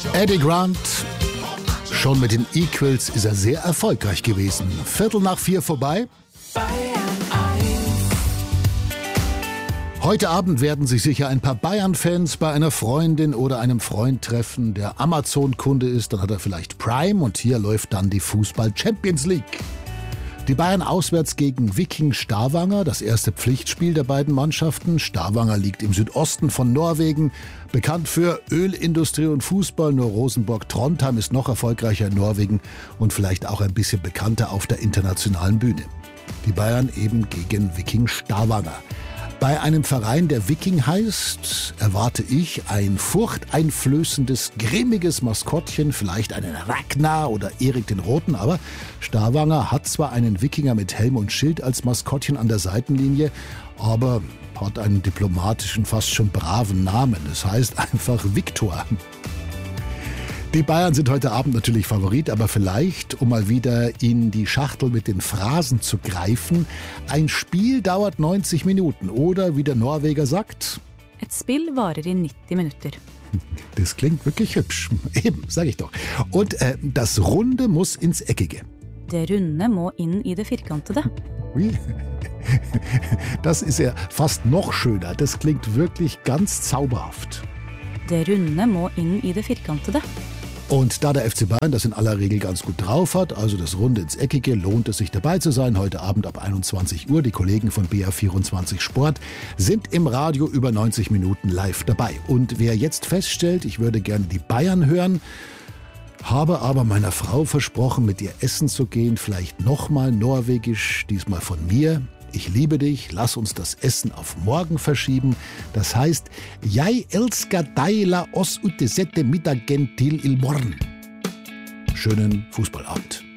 Eddie Grant, schon mit den Equals ist er sehr erfolgreich gewesen. 3:15 vorbei. Heute Abend werden sich sicher ein paar Bayern-Fans bei einer Freundin oder einem Freund treffen, der Amazon-Kunde ist. Dann hat er vielleicht Prime und hier läuft dann die Fußball-Champions League. Die Bayern auswärts gegen Viking Stavanger, das erste Pflichtspiel der beiden Mannschaften. Stavanger liegt im Südosten von Norwegen, bekannt für Ölindustrie und Fußball. Nur Rosenborg-Trondheim ist noch erfolgreicher in Norwegen und vielleicht auch ein bisschen bekannter auf der internationalen Bühne. Die Bayern eben gegen Viking Stavanger. Bei einem Verein, der Viking heißt, erwarte ich ein furchteinflößendes, grimmiges Maskottchen, vielleicht einen Ragnar oder Erik den Roten, aber Stavanger hat zwar einen Wikinger mit Helm und Schild als Maskottchen an der Seitenlinie, aber hat einen diplomatischen, fast schon braven Namen. Das heißt einfach Viktor. Die Bayern sind heute Abend natürlich Favorit, aber vielleicht, um mal wieder in die Schachtel mit den Phrasen zu greifen, ein Spiel dauert 90 Minuten oder, wie der Norweger sagt, Et spill varer i 90 minutter. Das klingt wirklich hübsch. Eben, sag ich doch. Und das Runde muss ins Eckige. Det runde må inn i det firkantede. Wie? Das ist ja fast noch schöner. Das klingt wirklich ganz zauberhaft. Det runde må inn i det firkantede. Und da der FC Bayern das in aller Regel ganz gut drauf hat, also das Runde ins Eckige, lohnt es sich dabei zu sein. Heute Abend ab 21 Uhr. Die Kollegen von BR24 Sport sind im Radio über 90 Minuten live dabei. Und wer jetzt feststellt, ich würde gerne die Bayern hören, habe aber meiner Frau versprochen, mit ihr essen zu gehen, vielleicht nochmal norwegisch, diesmal von mir. Ich liebe dich, lass uns das Essen auf morgen verschieben. Das heißt, Jeg elsker deg, la oss utsette middagen til i morgen. Schönen Fußballabend.